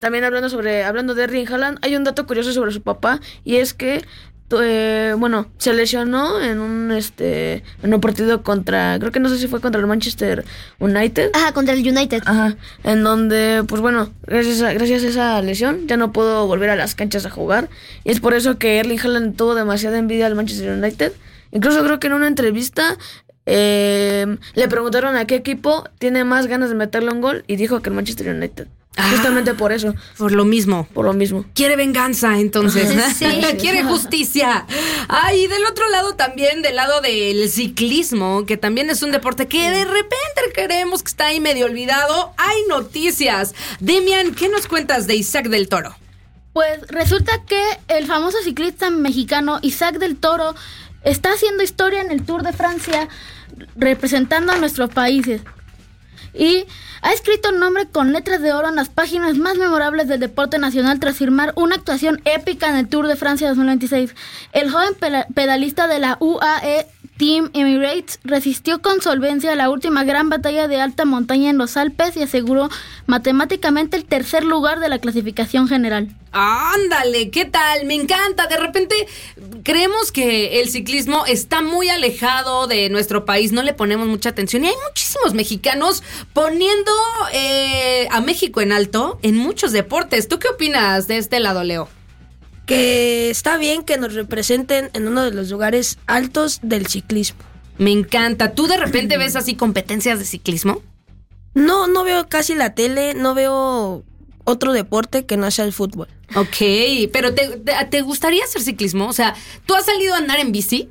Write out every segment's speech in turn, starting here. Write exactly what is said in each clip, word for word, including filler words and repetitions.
también hablando sobre hablando de Erling Haaland, hay un dato curioso sobre su papá, y es que eh, bueno, se lesionó en un este en un partido contra, creo que no sé si fue contra el Manchester United. Ajá, contra el United. Ajá, en donde, pues bueno, gracias a, gracias a esa lesión ya no pudo volver a las canchas a jugar, y es por eso que Erling Haaland tuvo demasiada envidia al Manchester United. Incluso creo que en una entrevista eh, le preguntaron a qué equipo tiene más ganas de meterle un gol, y dijo que el Manchester United. Ah, justamente por eso. Por lo mismo. Por lo mismo. Quiere venganza, entonces. Sí. Quiere justicia. Ay, y del otro lado también, del lado del ciclismo, que también es un deporte que de repente creemos que está ahí medio olvidado, hay noticias. Demian, ¿qué nos cuentas de Isaac del Toro? Pues resulta que el famoso ciclista mexicano Isaac del Toro está haciendo historia en el Tour de Francia, representando a nuestros países. Y ha escrito un nombre con letras de oro en las páginas más memorables del deporte nacional tras firmar una actuación épica en el Tour de Francia dos mil veintiséis. El joven pedalista de la U A E Team Emirates resistió con solvencia la última gran batalla de alta montaña en los Alpes y aseguró matemáticamente el tercer lugar de la clasificación general. ¡Ándale! ¿Qué tal? Me encanta. De repente creemos que el ciclismo está muy alejado de nuestro país, no le ponemos mucha atención, y hay muchísimos mexicanos poniendo eh, a México en alto en muchos deportes. ¿Tú qué opinas de este lado, Leo? Que está bien que nos representen en uno de los lugares altos del ciclismo. Me encanta. ¿Tú de repente ves así competencias de ciclismo? No, no veo casi la tele, no veo otro deporte que no sea el fútbol. Ok, pero ¿te, te, te gustaría hacer ciclismo? O sea, ¿tú has salido a andar en bici?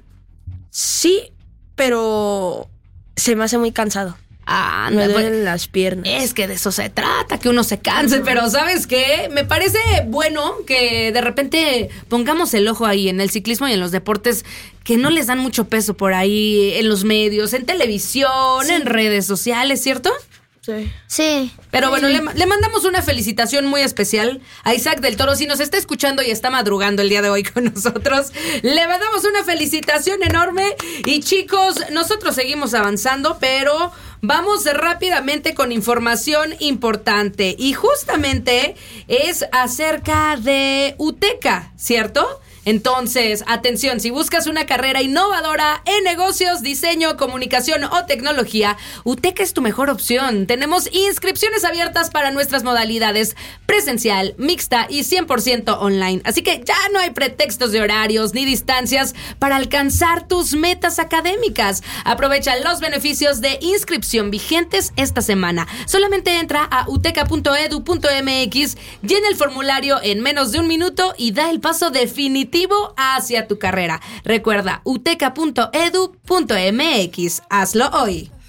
Sí, pero se me hace muy cansado. Ah, me no, duelen pues, las piernas. Es que de eso se trata, que uno se canse, pero ¿sabes qué? Me parece bueno que de repente pongamos el ojo ahí en el ciclismo y en los deportes que no les dan mucho peso por ahí en los medios, en televisión, sí, en redes sociales, ¿cierto? Sí. Sí. Pero bueno, le, le mandamos una felicitación muy especial a Isaac del Toro. Si nos está escuchando y está madrugando el día de hoy con nosotros, le mandamos una felicitación enorme. Y chicos, nosotros seguimos avanzando, pero vamos rápidamente con información importante. Y justamente es acerca de UTECA, ¿cierto? Entonces, atención, si buscas una carrera innovadora en negocios, diseño, comunicación o tecnología, UTECA es tu mejor opción. Tenemos inscripciones abiertas para nuestras modalidades presencial, mixta y cien por ciento online. Así que ya no hay pretextos de horarios ni distancias para alcanzar tus metas académicas. Aprovecha los beneficios de inscripción vigentes esta semana. Solamente entra a uteca punto edu punto mx, llena el formulario en menos de un minuto y da el paso definitivo hacia tu carrera. Recuerda, uteca punto edu punto mx. Hazlo hoy.